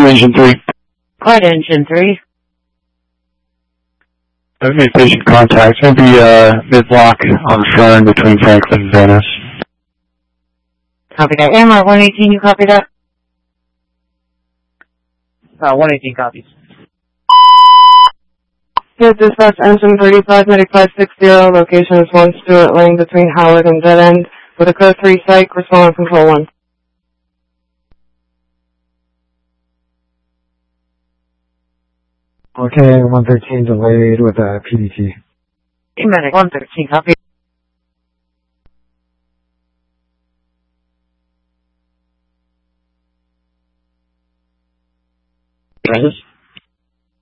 Engine 3. Quiet Engine 3. Okay, patient contact. It's going to be mid-block on Fern between Franklin and Venice. Copy that. AMR 118, you copy that? 118 copies. Here, dispatch engine 35, medic 560, location is 1 Stewart Lane between Howard and Dead End, with a code 3 psych, respond on control 1. Okay, 113 delayed with a PDT. Medic 113, copy. Francis?